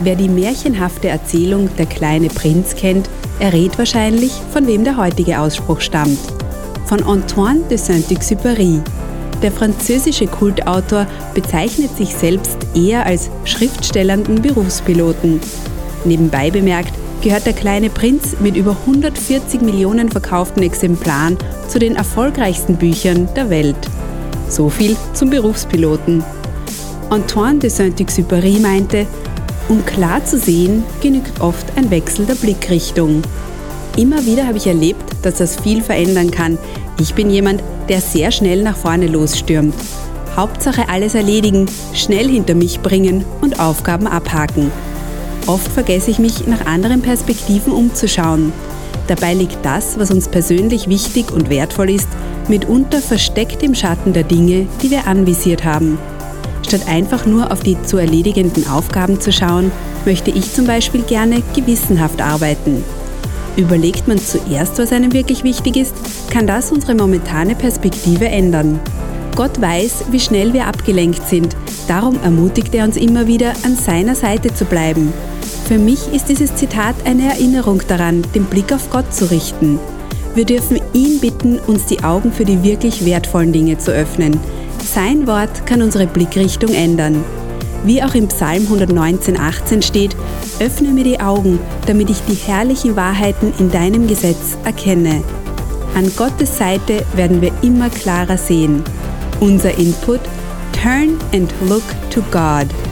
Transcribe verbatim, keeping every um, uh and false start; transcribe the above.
Wer die märchenhafte Erzählung Der kleine Prinz kennt, errät wahrscheinlich, von wem der heutige Ausspruch stammt. Von Antoine de Saint-Exupéry. Der französische Kultautor bezeichnet sich selbst eher als schriftstellernden Berufspiloten. Nebenbei bemerkt, gehört Der kleine Prinz mit über hundertvierzig Millionen verkauften Exemplaren zu den erfolgreichsten Büchern der Welt. So viel zum Berufspiloten. Antoine de Saint-Exupéry meinte, um klar zu sehen, genügt oft ein Wechsel der Blickrichtung. Immer wieder habe ich erlebt, dass das viel verändern kann. Ich bin jemand, der sehr schnell nach vorne losstürmt. Hauptsache alles erledigen, schnell hinter mich bringen und Aufgaben abhaken. Oft vergesse ich mich, nach anderen Perspektiven umzuschauen. Dabei liegt das, was uns persönlich wichtig und wertvoll ist, mitunter versteckt im Schatten der Dinge, die wir anvisiert haben. Statt einfach nur auf die zu erledigenden Aufgaben zu schauen, möchte ich zum Beispiel gerne gewissenhaft arbeiten. Überlegt man zuerst, was einem wirklich wichtig ist, kann das unsere momentane Perspektive ändern. Gott weiß, wie schnell wir abgelenkt sind, darum ermutigt er uns immer wieder, an seiner Seite zu bleiben. Für mich ist dieses Zitat eine Erinnerung daran, den Blick auf Gott zu richten. Wir dürfen ihn bitten, uns die Augen für die wirklich wertvollen Dinge zu öffnen. Sein Wort kann unsere Blickrichtung ändern. Wie auch im Psalm hundertneunzehn, achtzehn steht, öffne mir die Augen, damit ich die herrlichen Wahrheiten in deinem Gesetz erkenne. An Gottes Seite werden wir immer klarer sehen. Unser Input: Turn and look to God.